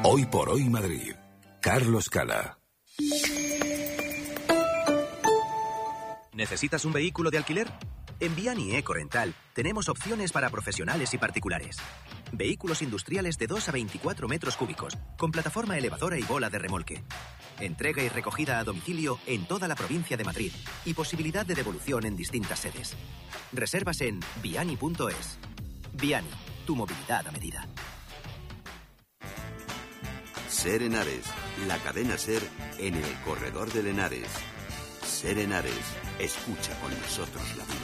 Hoy por hoy Madrid. Carlos Cala. ¿Necesitas un vehículo de alquiler? En Viani Ecorental tenemos opciones para profesionales y particulares. Vehículos industriales de 2 a 24 metros cúbicos, con plataforma elevadora y bola de remolque. Entrega y recogida a domicilio en toda la provincia de Madrid y posibilidad de devolución en distintas sedes. Reservas en viani.es. Viani, tu movilidad a medida. Ser Henares, la cadena Ser en el corredor del Henares. Ser Henares, escucha con nosotros la vida.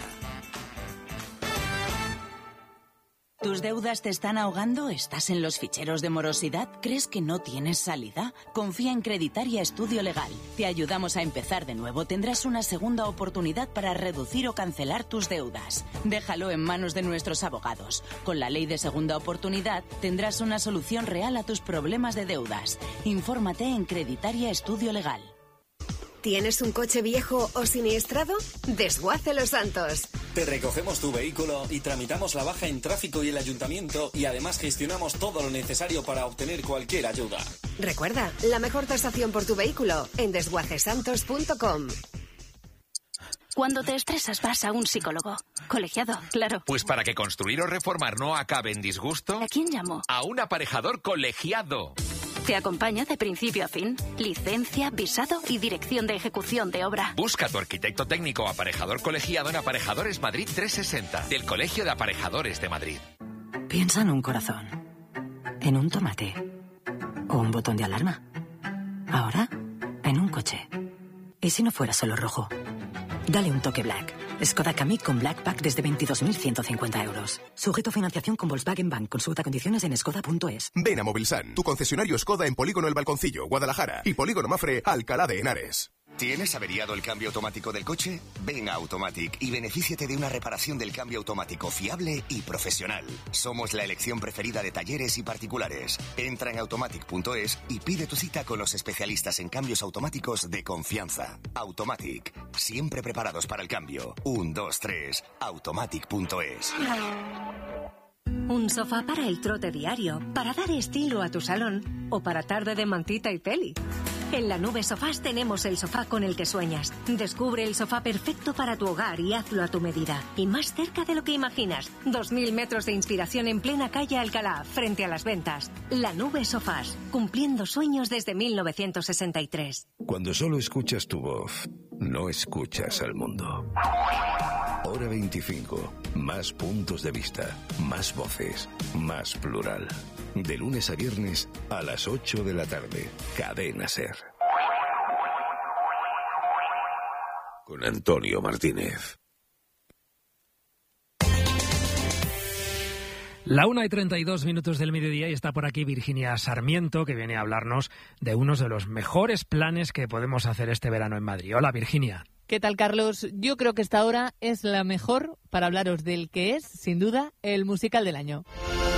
¿Tus deudas te están ahogando? ¿Estás en los ficheros de morosidad? ¿Crees que no tienes salida? Confía en Creditaria Estudio Legal. Te ayudamos a empezar de nuevo. Tendrás una segunda oportunidad para reducir o cancelar tus deudas. Déjalo en manos de nuestros abogados. Con la ley de segunda oportunidad tendrás una solución real a tus problemas de deudas. Infórmate en Creditaria Estudio Legal. ¿Tienes un coche viejo o siniestrado? Desguace Los Santos. Te recogemos tu vehículo y tramitamos la baja en tráfico y el ayuntamiento, y además gestionamos todo lo necesario para obtener cualquier ayuda. Recuerda, la mejor tasación por tu vehículo en desguacesantos.com. Cuando te estresas vas a un psicólogo. Colegiado, claro. Pues para que construir o reformar no acabe en disgusto... ¿A quién llamo? A un aparejador colegiado. Te acompaña de principio a fin. Licencia, visado y dirección de ejecución de obra. Busca a tu arquitecto técnico o aparejador colegiado en Aparejadores Madrid 360, del Colegio de Aparejadores de Madrid. Piensa en un corazón, en un tomate o un botón de alarma. Ahora, en un coche. ¿Y si no fuera solo rojo? Dale un toque Black. Skoda Kamiq con Black Pack desde 22.150 euros. Sujeto a financiación con Volkswagen Bank. Consulta condiciones en skoda.es. Ven a Movilsan, tu concesionario Skoda en Polígono El Balconcillo, Guadalajara, y Polígono Mafre, Alcalá de Henares. ¿Tienes averiado el cambio automático del coche? Ven a Automatic y benefíciate de una reparación del cambio automático fiable y profesional. Somos la elección preferida de talleres y particulares. Entra en automatic.es y pide tu cita con los especialistas en cambios automáticos de confianza. Automatic, siempre preparados para el cambio. 1, 2, 3, automatic.es. Un sofá para el trote diario, para dar estilo a tu salón o para tarde de mantita y peli. En La Nube Sofás tenemos el sofá con el que sueñas. Descubre el sofá perfecto para tu hogar y hazlo a tu medida. Y más cerca de lo que imaginas. 2.000 metros de inspiración en plena calle Alcalá, frente a las ventas. La Nube Sofás, cumpliendo sueños desde 1963. Cuando solo escuchas tu voz, no escuchas al mundo. Hora 25. Más puntos de vista, más voces, más plural. De lunes a viernes a las 8 de la tarde. Cadena Ser. Con Antonio Martínez. La 1:32 del mediodía y está por aquí Virginia Sarmiento, que viene a hablarnos de uno de los mejores planes que podemos hacer este verano en Madrid. Hola, Virginia. ¿Qué tal, Carlos? Yo creo que esta hora es la mejor para hablaros del que es, sin duda, el musical del año.